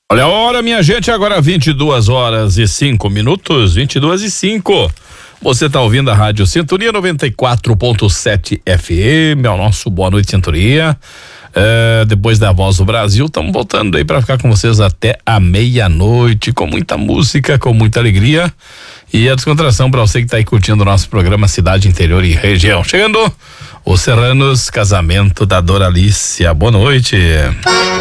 Olha a hora, minha gente, agora 22h05, 22h05. Você tá ouvindo a Rádio Sintonia 94.7 FM, é o nosso Boa Noite Sintonia. Depois da Voz do Brasil, estamos voltando aí para ficar com vocês até a meia-noite, com muita música, com muita alegria e a descontração para você que tá aí curtindo o nosso programa Cidade, Interior e Região. Chegando os Serranos, casamento da Doralícia. Boa noite.